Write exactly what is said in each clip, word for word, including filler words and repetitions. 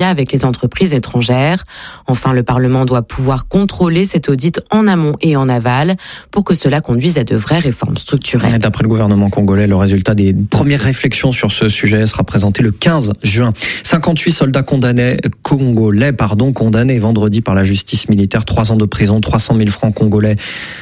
partenariat avec les entreprises étrangères. Enfin, le Parlement doit pouvoir contrôler cet audit en amont et en aval pour que cela conduise à de vraies réformes structurelles. Et d'après le gouvernement congolais, le résultat des premières réflexions sur ce sujet sera présenté le quinze juin. cinquante-huit soldats condamnés, congolais pardon, condamnés vendredi par la justice militaire, trois ans de prison, trois cent mille francs congolais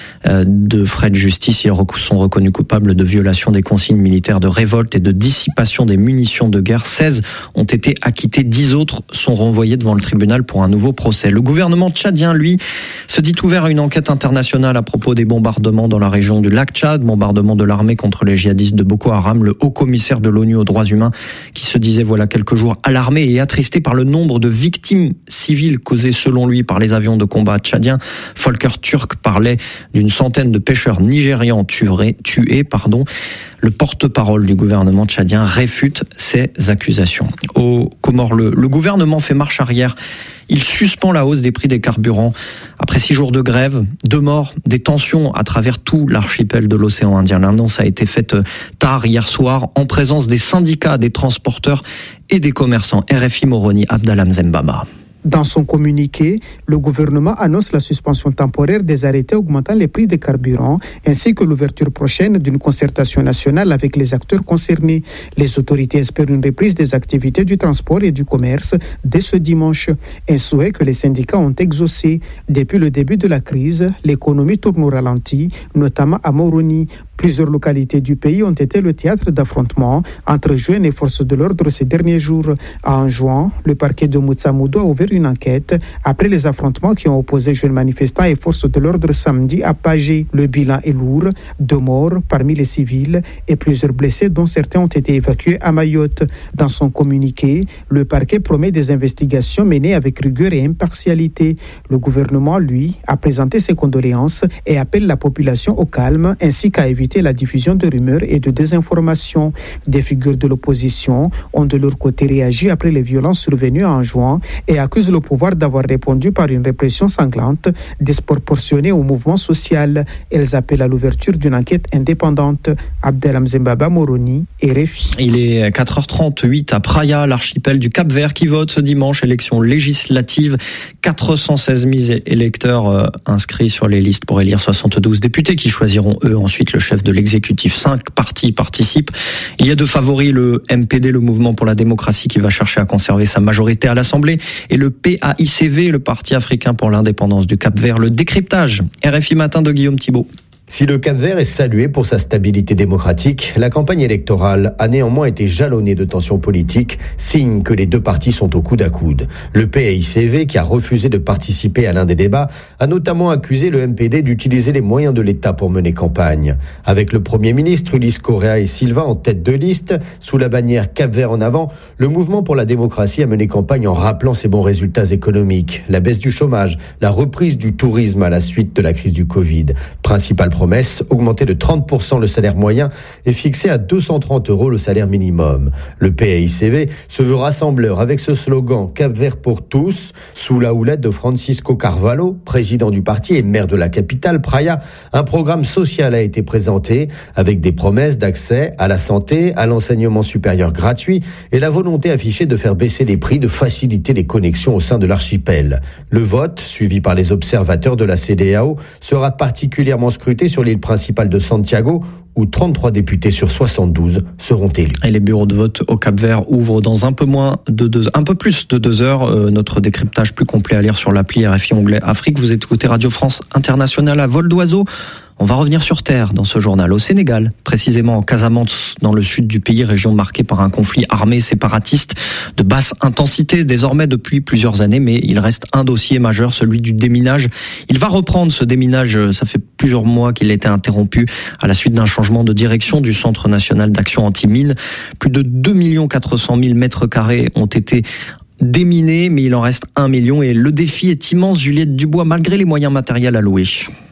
de frais de justice. Ils sont reconnus coupables de violation des consignes militaires, de révolte et de dissipation des munitions de guerre. seize ont été acquittés, dix autres sont renvoyés devant le tribunal pour un nouveau procès. Le gouvernement tchadien, lui, se dit ouvert à une enquête internationale à propos des bombardements dans la région du lac Tchad, bombardements de l'armée contre les djihadistes de Boko Haram. Le haut-commissaire de l'ONU aux droits humains, qui se disait voilà quelques jours alarmé et attristé par le nombre de victimes civiles causées selon lui par les avions de combat tchadiens. Volker Turk parlait d'une centaine de pêcheurs nigérians tués, tués pardon. Le porte-parole du gouvernement tchadien réfute ces accusations. Aux Comores, le, le gouvernement fait marche arrière. Il suspend la hausse des prix des carburants. Après six jours de grève, deux morts, des tensions à travers tout l'archipel de l'océan Indien. L'annonce a été faite tard hier soir en présence des syndicats, des transporteurs et des commerçants. R F I Moroni, Abdallah Mzembaba. Dans son communiqué, le gouvernement annonce la suspension temporaire des arrêtés augmentant les prix des carburants ainsi que l'ouverture prochaine d'une concertation nationale avec les acteurs concernés. Les autorités espèrent une reprise des activités du transport et du commerce dès ce dimanche. Un souhait que les syndicats ont exaucé. Depuis le début de la crise, l'économie tourne au ralenti, notamment à Moroni. Plusieurs localités du pays ont été le théâtre d'affrontements entre jeunes et forces de l'ordre ces derniers jours. En juin, le parquet de Moutsamoudo a ouvert une enquête après les affrontements qui ont opposé jeunes manifestants et forces de l'ordre samedi à Pagé. Le bilan est lourd, deux morts parmi les civils et plusieurs blessés dont certains ont été évacués à Mayotte. Dans son communiqué, le parquet promet des investigations menées avec rigueur et impartialité. Le gouvernement, lui, a présenté ses condoléances et appelle la population au calme ainsi qu'à éviter la diffusion de rumeurs et de désinformation. Des figures de l'opposition ont de leur côté réagi après les violences survenues en juin et accusent le pouvoir d'avoir répondu par une répression sanglante, disproportionnée au mouvement social. Elles appellent à l'ouverture d'une enquête indépendante. Abdelham Zembaba, Moroni, R F I. Il est quatre heures trente-huit à Praia, l'archipel du Cap-Vert, qui vote ce dimanche, élection législative. quatre cent seize mille électeurs inscrits sur les listes pour élire soixante-douze députés qui choisiront eux ensuite le chef de l'exécutif. Cinq partis participent. Il y a deux favoris, le M P D, le Mouvement pour la démocratie, qui va chercher à conserver sa majorité à l'Assemblée, et le P A I C V, le Parti africain pour l'indépendance du Cap-Vert. Le décryptage, R F I Matin de Guillaume Thibault. Si le Cap-Vert est salué pour sa stabilité démocratique, la campagne électorale a néanmoins été jalonnée de tensions politiques, signe que les deux partis sont au coude à coude. Le P A I C V, qui a refusé de participer à l'un des débats, a notamment accusé le M P D d'utiliser les moyens de l'État pour mener campagne. Avec le Premier ministre Ulysse Correa et Silva en tête de liste, sous la bannière Cap-Vert en avant, le Mouvement pour la démocratie a mené campagne en rappelant ses bons résultats économiques, la baisse du chômage, la reprise du tourisme à la suite de la crise du Covid. Principal promesse, augmenter de trente pour cent le salaire moyen et fixer à deux cent trente euros le salaire minimum. Le P A I C V se veut rassembleur avec ce slogan Cap-Vert pour tous, sous la houlette de Francisco Carvalho, président du parti et maire de la capitale, Praia. Un programme social a été présenté avec des promesses d'accès à la santé, à l'enseignement supérieur gratuit et la volonté affichée de faire baisser les prix, de faciliter les connexions au sein de l'archipel. Le vote, suivi par les observateurs de la C E D E A O, sera particulièrement scruté sur l'île principale de Santiago, où trente-trois députés sur soixante-douze seront élus. Et les bureaux de vote au Cap-Vert ouvrent dans un peu moins de deux, un peu plus de deux heures. Euh, notre décryptage plus complet à lire sur l'appli R F I onglet Afrique. Vous écoutez Radio France Internationale à vol d'oiseau. On va revenir sur terre dans ce journal, au Sénégal, précisément en Casamance, dans le sud du pays, région marquée par un conflit armé séparatiste de basse intensité, désormais depuis plusieurs années, mais il reste un dossier majeur, celui du déminage. Il va reprendre ce déminage, ça fait plusieurs mois qu'il a été interrompu à la suite d'un changement de direction du Centre national d'action anti-mine. Plus de deux millions quatre cent mille mètres carrés ont été déminés, mais il en reste un million et le défi est immense, Juliette Dubois, malgré les moyens matériels alloués.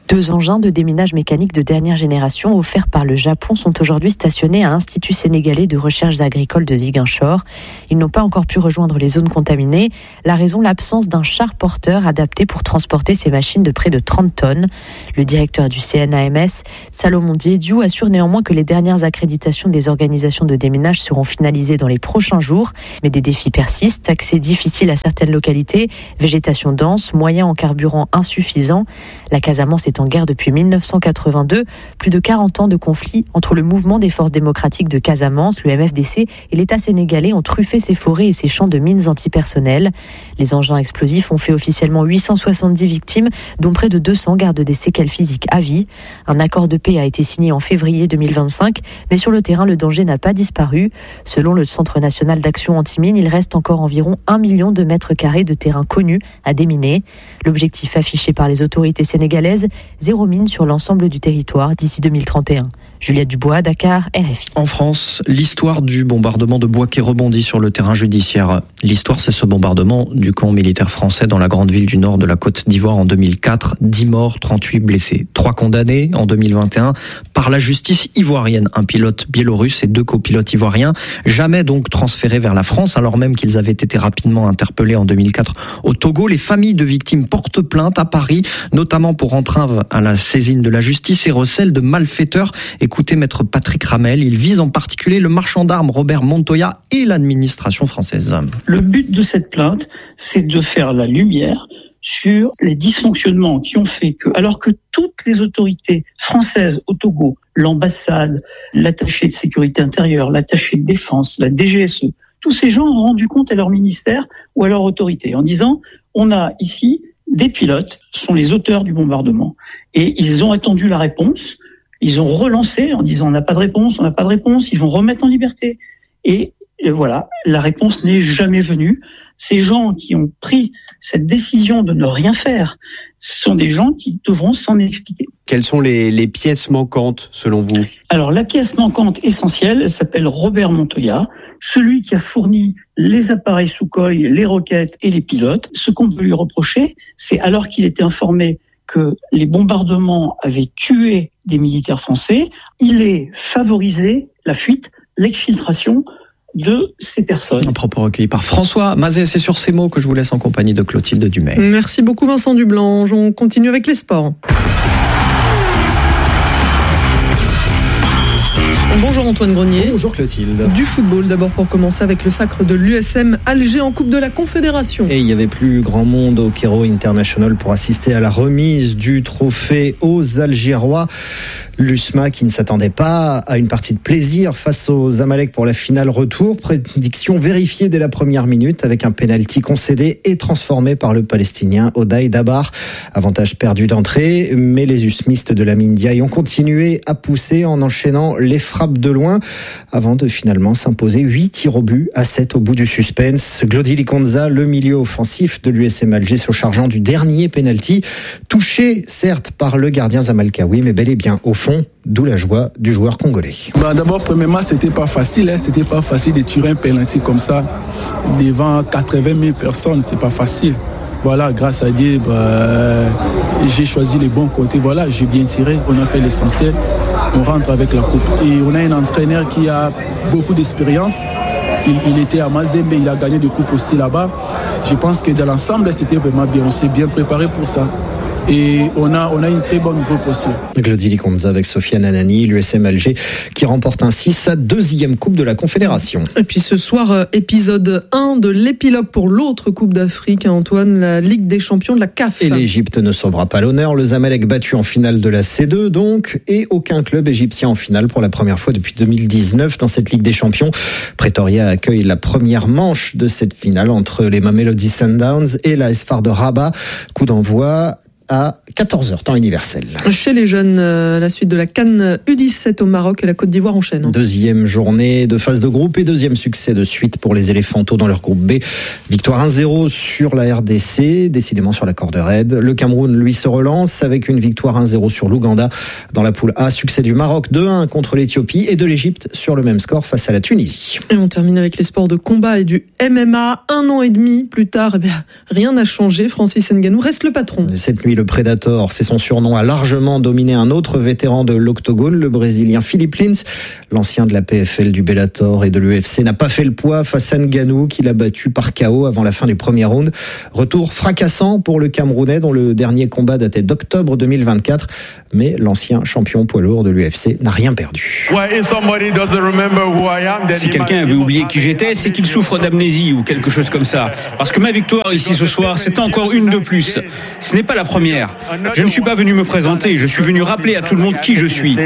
Deux engins de déminage mécanique de dernière génération offerts par le Japon sont aujourd'hui stationnés à l'Institut sénégalais de recherches agricoles de Ziguinchor. Ils n'ont pas encore pu rejoindre les zones contaminées. La raison, l'absence d'un char porteur adapté pour transporter ces machines de près de trente tonnes. Le directeur du C N A M S, Salomon Diédiou, assure néanmoins que les dernières accréditations des organisations de déminage seront finalisées dans les prochains jours. Mais des défis persistent. Accès difficile à certaines localités, végétation dense, moyens en carburant insuffisants. La Casamance est en guerre depuis mille neuf cent quatre-vingt-deux. Plus de quarante ans de conflit entre le mouvement des forces démocratiques de Casamance, le M F D C, et l'État sénégalais ont truffé ses forêts et ses champs de mines antipersonnelles. Les engins explosifs ont fait officiellement huit cent soixante-dix victimes, dont près de deux cents gardent des séquelles physiques à vie. Un accord de paix a été signé en février deux mille vingt-cinq, mais sur le terrain, le danger n'a pas disparu. Selon le Centre national d'action anti-mine, il reste encore environ un million de mètres carrés de terrain connu à déminer. L'objectif affiché par les autorités sénégalaises, zéro mine sur l'ensemble du territoire d'ici deux mille trente et un. Juliette Dubois, Dakar, R F I. En France, l'histoire du bombardement de Bouaké rebondit sur le terrain judiciaire. L'histoire, c'est ce bombardement du camp militaire français dans la grande ville du nord de la Côte d'Ivoire en deux mille quatre. dix morts, trente-huit blessés. Trois condamnés en deux mille vingt et un par la justice ivoirienne. Un pilote biélorusse et deux copilotes ivoiriens, jamais donc transférés vers la France, alors même qu'ils avaient été rapidement interpellés en deux mille quatre au Togo. Les familles de victimes portent plainte à Paris, notamment pour entrave à la saisine de la justice et recel de malfaiteurs. Écoutez maître Patrick Ramel, il vise en particulier le marchand d'armes Robert Montoya et l'administration française. Le but de cette plainte, c'est de faire la lumière sur les dysfonctionnements qui ont fait que, alors que toutes les autorités françaises au Togo, l'ambassade, l'attaché de sécurité intérieure, l'attaché de défense, la D G S E, tous ces gens ont rendu compte à leur ministère ou à leur autorité en disant on a ici des pilotes, sont les auteurs du bombardement. Et ils ont attendu la réponse, ils ont relancé en disant on n'a pas de réponse, on n'a pas de réponse, ils vont remettre en liberté. Et, et voilà, la réponse n'est jamais venue. Ces gens qui ont pris cette décision de ne rien faire, ce sont des gens qui devront s'en expliquer. Quelles sont les, les pièces manquantes, selon vous ? Alors, la pièce manquante essentielle, elle s'appelle Robert Montoya, celui qui a fourni les appareils Sukhoi, les roquettes et les pilotes. Ce qu'on peut lui reprocher, c'est alors qu'il était informé que les bombardements avaient tué des militaires français, il est favorisé la fuite, l'exfiltration de ces personnes. Un propos recueilli par François Mazet. C'est sur ces mots que je vous laisse en compagnie de Clotilde Dumais. Merci beaucoup Vincent Dublanche. On continue avec les sports. Bonjour Antoine Grenier. Bonjour Clotilde. Du football d'abord pour commencer avec le sacre de l'U S M Alger en Coupe de la Confédération. Et il y avait plus grand monde au Cairo International pour assister à la remise du trophée aux Algérois. L'U S M A qui ne s'attendait pas à une partie de plaisir face aux Zamalek pour la finale retour. Prédiction vérifiée dès la première minute avec un pénalty concédé et transformé par le Palestinien Oday Dabar. Avantage perdu d'entrée, mais les usmistes de Lamine Diaye ont continué à pousser en enchaînant les frappes de loin avant de finalement s'imposer huit tirs au but à sept au bout du suspense. Glody Likonza, le milieu offensif de l'U S M Alger, se chargeant du dernier pénalty, touché certes par le gardien Zamalkaoui, mais bel et bien au fond, d'où la joie du joueur congolais. Bah d'abord, premièrement, c'était pas facile, hein. C'était pas facile de tirer un pénalty comme ça devant quatre-vingt mille personnes, c'est pas facile. Voilà, grâce à Dieu, bah, j'ai choisi les bons côtés. Voilà, j'ai bien tiré. On a fait l'essentiel. On rentre avec la coupe. Et on a un entraîneur qui a beaucoup d'expérience. Il, il était à Mazembe, il a gagné des coupes aussi là-bas. Je pense que dans l'ensemble, c'était vraiment bien. On s'est bien préparé pour ça. Et on a, on a une très bonne groupe aussi. Glody Likonza avec Sofiane Anani, l'U S M Alger qui remporte ainsi sa deuxième Coupe de la Confédération. Et puis ce soir, épisode un de l'épilogue pour l'autre Coupe d'Afrique, Antoine, la Ligue des Champions de la C A F. Et l'Égypte ne sauvera pas l'honneur. Le Zamalek battu en finale de la C deux donc, et aucun club égyptien en finale pour la première fois depuis deux mille dix-neuf dans cette Ligue des Champions. Pretoria accueille la première manche de cette finale entre les Mamelody Sundowns et la S F A R de Rabat. Coup d'envoi à quatorze heures, temps universel. Chez les jeunes, euh, la suite de la CAN U dix-sept au Maroc et la Côte d'Ivoire enchaîne. Deuxième journée de phase de groupe et deuxième succès de suite pour les Éléphantaux dans leur groupe B. Victoire un zéro sur la R D C, décidément sur la corde raide. Le Cameroun, lui, se relance avec une victoire un zéro sur l'Ouganda. Dans la poule A, succès du Maroc deux un contre l'Éthiopie et de l'Égypte sur le même score face à la Tunisie. Et on termine avec les sports de combat et du M M A. Un an et demi plus tard, eh bien, rien n'a changé. Francis Ngannou reste le patron. Cette nuit, Depuis le Predator, c'est son surnom, a largement dominé un autre vétéran de l'octogone, le Brésilien Philippe Lins. L'ancien de la P F L, du Bellator et de l'U F C n'a pas fait le poids face à Ngannou, qui l'a battu par K O avant la fin du premier round. Retour fracassant pour le Camerounais, dont le dernier combat datait d'octobre deux mille vingt-quatre. Mais l'ancien champion poids lourd de l'U F C n'a rien perdu. Si quelqu'un avait oublié qui j'étais, c'est qu'il souffre d'amnésie ou quelque chose comme ça. Parce que ma victoire ici ce soir, c'est encore une de plus. Ce n'est pas la première. Je ne suis pas venu me présenter, je suis venu rappeler à tout le monde qui je suis.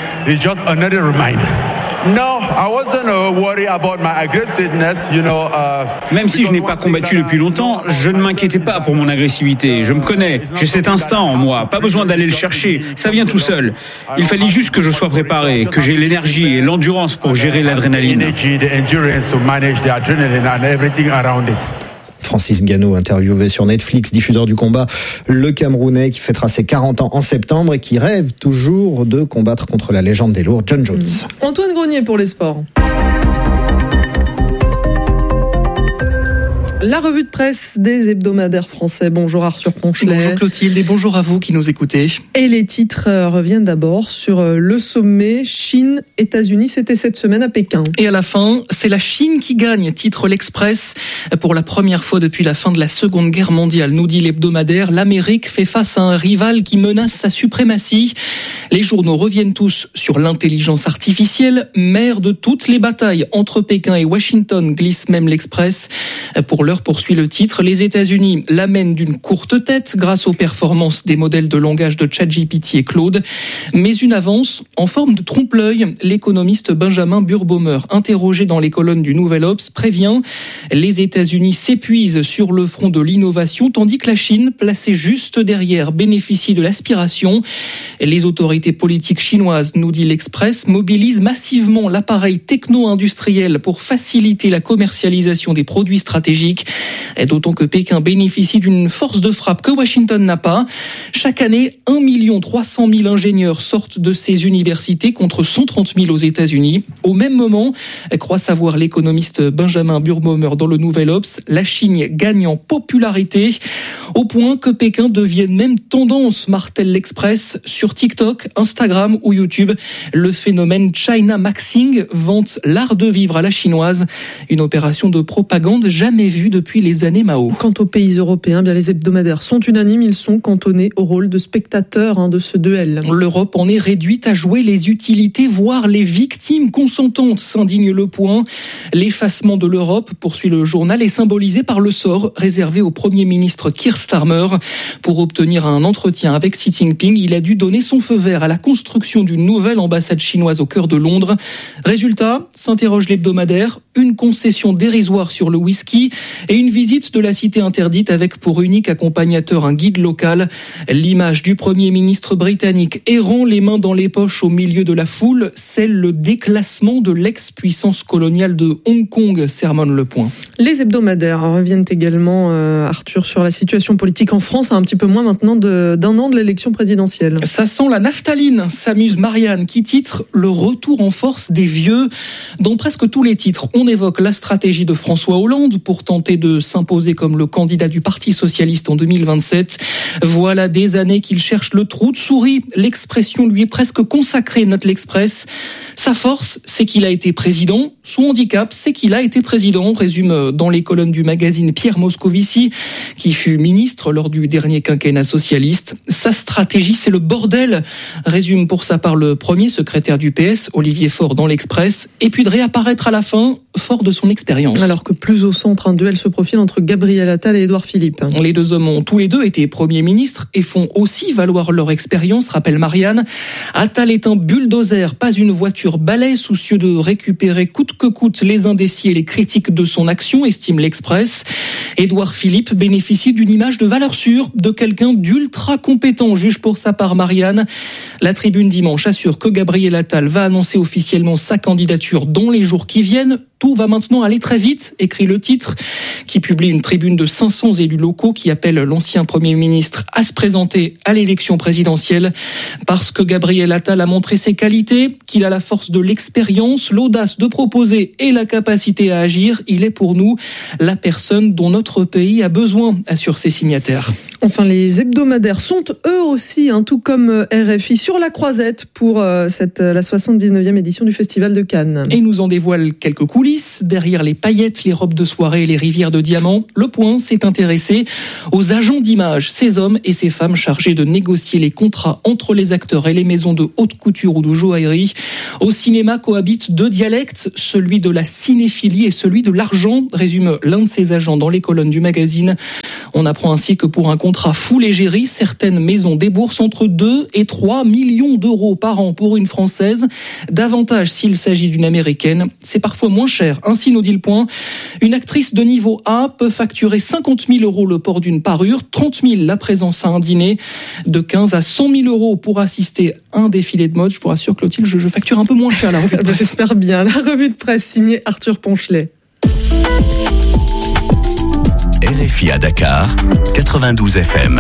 Même si je n'ai pas combattu depuis longtemps, je ne m'inquiétais pas pour mon agressivité. Je me connais, j'ai cet instinct en moi, pas besoin d'aller le chercher, ça vient tout seul. Il fallait juste que je sois préparé, que j'ai l'énergie et l'endurance pour gérer l'adrénaline. Francis Ngannou, interviewé sur Netflix, diffuseur du combat, le Camerounais qui fêtera ses quarante ans en septembre et qui rêve toujours de combattre contre la légende des lourds, John Jones. Antoine Grenier pour les sports. La revue de presse des hebdomadaires français. Bonjour Arthur Ponchelet. Bonjour Clotilde et bonjour à vous qui nous écoutez. Et les titres reviennent d'abord sur le sommet Chine-États-Unis. C'était cette semaine à Pékin. Et à la fin, c'est la Chine qui gagne, titre l'Express. Pour la première fois depuis la fin de la Seconde Guerre mondiale, nous dit l'hebdomadaire, l'Amérique fait face à un rival qui menace sa suprématie. Les journaux reviennent tous sur l'intelligence artificielle, mère de toutes les batailles entre Pékin et Washington, glisse même l'Express. Pour l'heure, poursuit le titre, les États-Unis l'amènent d'une courte tête grâce aux performances des modèles de langage de ChatGPT et Claude, mais une avance en forme de trompe-l'œil. L'économiste Benjamin Burbaumer, interrogé dans les colonnes du Nouvel Obs, prévient les États-Unis s'épuisent sur le front de l'innovation, tandis que la Chine, placée juste derrière, bénéficie de l'aspiration. Les autorités politiques chinoises, nous dit l'Express, mobilisent massivement l'appareil techno-industriel pour faciliter la commercialisation des produits stratégiques. Et d'autant que Pékin bénéficie d'une force de frappe que Washington n'a pas. Chaque année, un million trois cent mille ingénieurs sortent de ces universités contre cent trente mille aux États-Unis. Au même moment, croit savoir l'économiste Benjamin Burbaumer dans le Nouvel Obs, la Chine gagne en popularité au point que Pékin devienne même tendance, martèle l'Express, sur TikTok, Instagram ou YouTube. Le phénomène China Maxing vante l'art de vivre à la chinoise, une opération de propagande jamais vue depuis les années Mao. Quant aux pays européens, bien les hebdomadaires sont unanimes, ils sont cantonnés au rôle de spectateurs hein, de ce duel. L'Europe en est réduite à jouer les utilités, voire les victimes consentantes, s'indigne Le Point. L'effacement de l'Europe, poursuit le journal, est symbolisé par le sort réservé au Premier ministre Keir Starmer. Pour obtenir un entretien avec Xi Jinping, il a dû donner son feu vert à la construction d'une nouvelle ambassade chinoise au cœur de Londres. Résultat, s'interroge l'hebdomadaire, une concession dérisoire sur le whisky et une visite de la cité interdite avec pour unique accompagnateur un guide local. L'image du Premier ministre britannique errant les mains dans les poches au milieu de la foule, c'est le déclassement de l'ex-puissance coloniale de Hong Kong, sermonne Le Point. Les hebdomadaires reviennent également, euh, Arthur, sur la situation politique en France, à un petit peu moins maintenant de, d'un an de l'élection présidentielle. Ça sent la naphtaline, s'amuse Marianne, qui titre « Le retour en force des vieux ». Dans presque tous les titres, on évoque la stratégie de François Hollande pour tenter de s'imposer comme le candidat du Parti socialiste en deux mille vingt-sept. Voilà des années qu'il cherche le trou de souris. L'expression lui est presque consacrée, note l'Express. Sa force, c'est qu'il a été président. Son handicap, c'est qu'il a été président, résume dans les colonnes du magazine Pierre Moscovici, qui fut ministre lors du dernier quinquennat socialiste. Sa stratégie, c'est le bordel, résume pour sa part le premier secrétaire du P S, Olivier Faure, dans l'Express, et puis de réapparaître à la fin, fort de son expérience. Alors que plus au centre, un duel se profile entre Gabriel Attal et Édouard Philippe. Les deux hommes ont tous les deux été premiers ministres et font aussi valoir leur expérience, rappelle Marianne. Attal est un bulldozer, pas une voiture balai, soucieux de récupérer coûte que coûte les indécis et les critiques de son action, estime l'Express. Édouard Philippe bénéficie d'une image de valeur sûre, de quelqu'un d'ultra compétent, juge pour sa part Marianne. La Tribune dimanche assure que Gabriel Attal va annoncer officiellement sa candidature dans les jours qui viennent. Tout va maintenant aller très vite, écrit le titre, qui publie une tribune de cinq cents élus locaux qui appelle l'ancien Premier ministre à se présenter à l'élection présidentielle. Parce que Gabriel Attal a montré ses qualités, qu'il a la force de l'expérience, l'audace de proposer et la capacité à agir, il est pour nous la personne dont notre pays a besoin, assurent ses signataires. Enfin, les hebdomadaires sont eux aussi, hein, tout comme R F I, sur la croisette pour euh, cette, la soixante-dix-neuvième édition du Festival de Cannes. Et nous en dévoile quelques coulisses. Derrière les paillettes, les robes de soirée et les rivières de diamants, Le Point s'est intéressé aux agents d'image, ces hommes et ces femmes chargés de négocier les contrats entre les acteurs et les maisons de haute couture ou de joaillerie. Au cinéma cohabitent deux dialectes, celui de la cinéphilie et celui de l'argent, résume l'un de ses agents dans les colonnes du magazine. On apprend ainsi que pour un contrat full égérie, certaines maisons déboursent entre deux et trois millions d'euros par an pour une Française. Davantage s'il s'agit d'une Américaine. C'est parfois moins cher. Ainsi nous dit Le Point. Une actrice de niveau A peut facturer cinquante mille euros le port d'une parure, trente mille la présence à un dîner, de quinze à cent mille euros pour assister à un défilé de mode. Je vous rassure Clotilde, je, je facture un peu moins cher la revue de presse. J'espère bien. La revue de presse signée Arthur Ponchelet. R F I à Dakar, quatre-vingt-douze F M.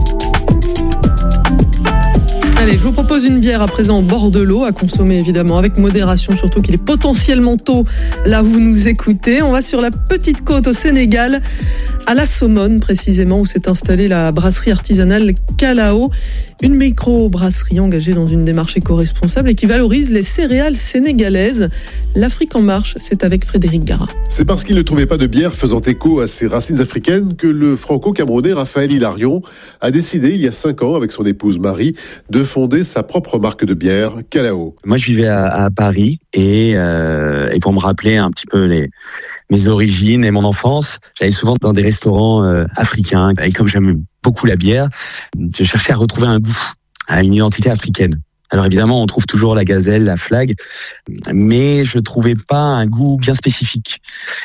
Allez, je vous propose une bière à présent au bord de l'eau, à consommer évidemment avec modération, surtout qu'il est potentiellement tôt là où vous nous écoutez. On va sur la petite côte au Sénégal, à la Somone précisément, où s'est installée la brasserie artisanale Kalao, une micro-brasserie engagée dans une démarche éco-responsable et qui valorise les céréales sénégalaises. L'Afrique en marche, c'est avec Frédéric Gara. C'est parce qu'il ne trouvait pas de bière faisant écho à ses racines africaines que le franco-camerounais Raphaël Hilarion a décidé il y a cinq ans avec son épouse Marie de fonder sa propre marque de bière, Kalao. Moi je vivais à, à Paris et, euh, et pour me rappeler un petit peu les, mes origines et mon enfance, j'allais souvent dans des restaurants euh, africains et comme j'aime beaucoup la bière, je cherchais à retrouver un goût, à une identité africaine. Alors évidemment, on trouve toujours la gazelle, la flag, mais je trouvais pas un goût bien spécifique.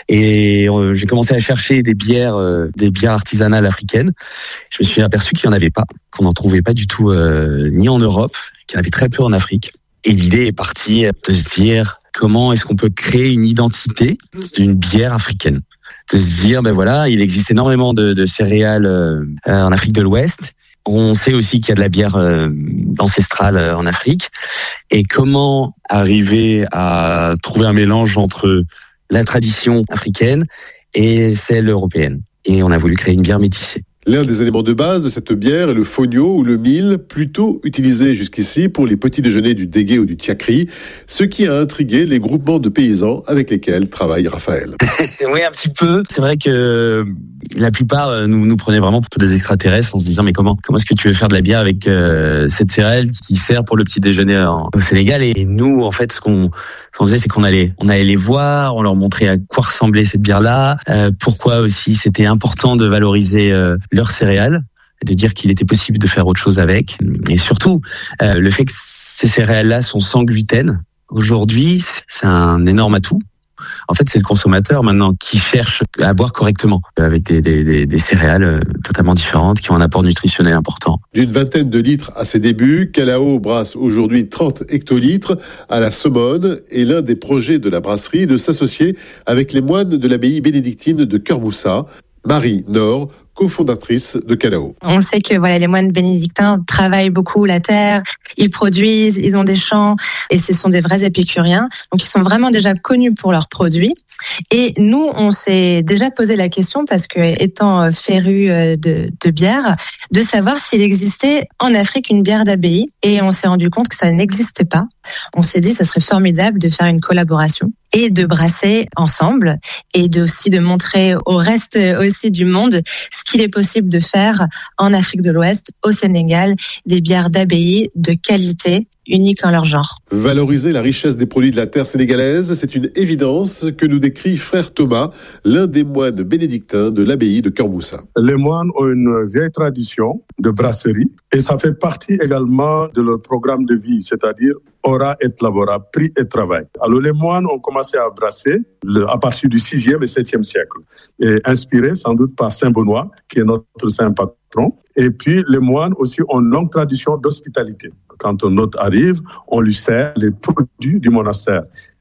Et euh, j'ai commencé à chercher des bières, euh, des bières artisanales africaines. Je me suis aperçu qu'il y en avait pas, qu'on n'en trouvait pas du tout euh, ni en Europe, qu'il y en avait très peu en Afrique. Et l'idée est partie de se dire comment est-ce qu'on peut créer une identité d'une bière africaine. De se dire, ben voilà, il existe énormément de, de céréales euh, en Afrique de l'Ouest. On sait aussi qu'il y a de la bière euh, ancestrale euh, en Afrique. Et comment arriver à trouver un mélange entre la tradition africaine et celle européenne. Et on a voulu créer une bière métissée. L'un des éléments de base de cette bière est le fonio ou le mil, plutôt utilisé jusqu'ici pour les petits déjeuners du dégué ou du tiakri, ce qui a intrigué les groupements de paysans avec lesquels travaille Raphaël. Oui, un petit peu. C'est vrai que la plupart nous, nous prenaient vraiment pour des extraterrestres en se disant mais comment comment est-ce que tu veux faire de la bière avec euh, cette céréale qui sert pour le petit déjeuner en, au Sénégal. Et nous, en fait, ce qu'on Ce qu'on faisait, c'est qu'on allait, on allait les voir, on leur montrait à quoi ressemblait cette bière-là, euh, pourquoi aussi c'était important de valoriser euh, leurs céréales, et de dire qu'il était possible de faire autre chose avec, et surtout euh, le fait que ces céréales-là sont sans gluten. Aujourd'hui, c'est un énorme atout. En fait, c'est le consommateur maintenant qui cherche à boire correctement, avec des, des, des, des céréales totalement différentes, qui ont un apport nutritionnel important. D'une vingtaine de litres à ses débuts, Kalao brasse aujourd'hui trente hectolitres à la Somone, et l'un des projets de la brasserie de s'associer avec les moines de l'abbaye bénédictine de Kermoussa. Marie Nord, cofondatrice de Kalao. On sait que voilà, les moines bénédictins travaillent beaucoup la terre, ils produisent, ils ont des champs et ce sont des vrais épicuriens. Donc ils sont vraiment déjà connus pour leurs produits. Et nous, on s'est déjà posé la question, parce que étant férus de, de bière, de savoir s'il existait en Afrique une bière d'abbaye. Et on s'est rendu compte que ça n'existait pas. On s'est dit que ça serait formidable de faire une collaboration et de brasser ensemble, et de aussi de montrer au reste aussi du monde ce qu'il est possible de faire en Afrique de l'Ouest, au Sénégal, des bières d'abbaye de qualité, uniques en leur genre. Valoriser la richesse des produits de la terre sénégalaise, c'est une évidence que nous décrit frère Thomas, l'un des moines bénédictins de l'abbaye de Kermoussa. Les moines ont une vieille tradition de brasserie, et ça fait partie également de leur programme de vie, c'est-à-dire ora et labora, prix et travail. Alors les moines ont commencé à brasser à partir du sixième et septième siècle, et inspirés sans doute par Saint Benoît, qui est notre saint patron. Et puis les moines aussi ont une longue tradition d'hospitalité. Quand un hôte arrive, on lui sert les produits du monastère.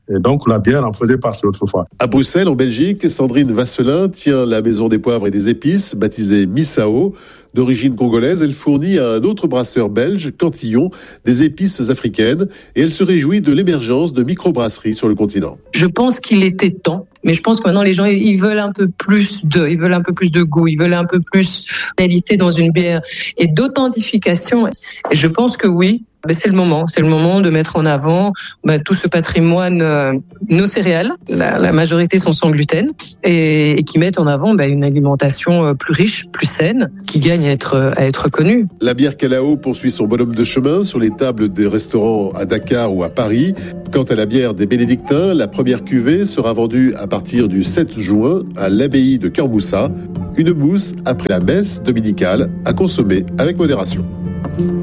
Et donc la bière en faisait partie autrefois. À Bruxelles, en Belgique, Sandrine Vasselin tient la maison des poivres et des épices, baptisée Missao. D'origine congolaise, elle fournit à un autre brasseur belge, Cantillon, des épices africaines et elle se réjouit de l'émergence de microbrasseries sur le continent. Je pense qu'il était temps, mais je pense que maintenant les gens ils veulent un peu plus de, ils veulent un peu plus de goût, ils veulent un peu plus d'identité dans une bière et d'authentification. Et je pense que oui. Ben c'est le moment, c'est le moment de mettre en avant ben, tout ce patrimoine, euh, nos céréales, la, la majorité sont sans gluten, et, et qui mettent en avant ben, une alimentation plus riche, plus saine, qui gagne à être, à être connue. La bière Kalao poursuit son bonhomme de chemin sur les tables des restaurants à Dakar ou à Paris. Quant à la bière des Bénédictins, la première cuvée sera vendue à partir du sept juin à l'abbaye de Kermoussa, une mousse après la messe dominicale à consommer avec modération.